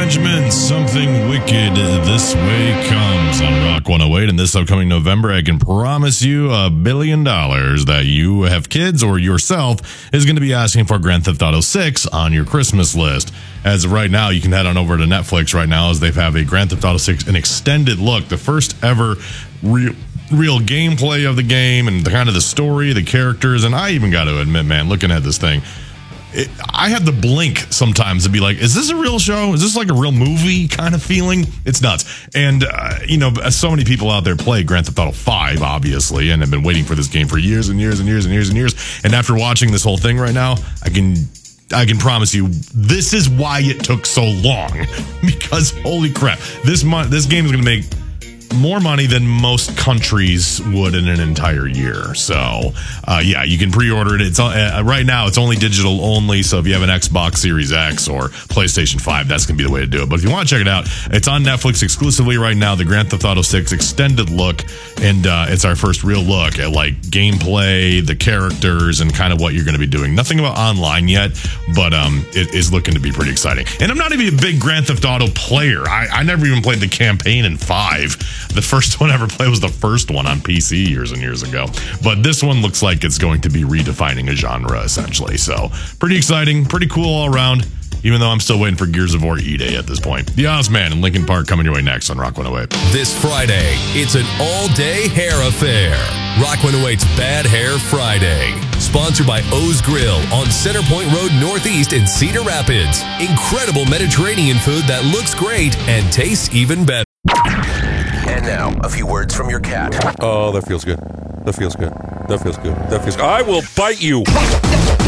Benjamin, something wicked this way comes on Rock 108. And this upcoming November, I can promise you $1 billion that you have kids or yourself is going to be asking for Grand Theft Auto 6 on your Christmas list. As of right now, you can head on over to Netflix right now as they have a Grand Theft Auto 6, an extended look, the first ever real gameplay of the game and the kind of the story, the characters. And I even got to admit, man, looking at this thing, I have to blink sometimes and be like, is this a real show? Is this like a real movie kind of feeling? It's nuts. And, so many people out there play Grand Theft Auto 5, obviously, and have been waiting for this game for years and years and years and years and years. And after watching this whole thing right now, I can promise you this is why it took so long. Because holy crap, this game is going to make more money than most countries would in an entire year. So, you can pre-order it. It's right now, it's only digital only. So if you have an Xbox Series X or PlayStation 5, that's going to be the way to do it. But if you want to check it out, it's on Netflix exclusively right now, the Grand Theft Auto 6 extended look. And it's our first real look at like gameplay, the characters, and kind of what you're going to be doing. Nothing about online yet, but it is looking to be pretty exciting. And I'm not even a big Grand Theft Auto player. I never even played the campaign in 5. The first one I ever played was the first one on PC years and years ago. But this one looks like it's going to be redefining a genre, essentially. So, pretty exciting, pretty cool all around, even though I'm still waiting for Gears of War E-Day at this point. The Ozman in Lincoln Park coming your way next on Rock 108. This Friday, it's an all-day hair affair. Rock 108's Bad Hair Friday. Sponsored by O's Grill on Centerpoint Road Northeast in Cedar Rapids. Incredible Mediterranean food that looks great and tastes even better. And now, a few words from your cat. Oh, that feels good. That feels good. That feels good. That feels good. I will bite you.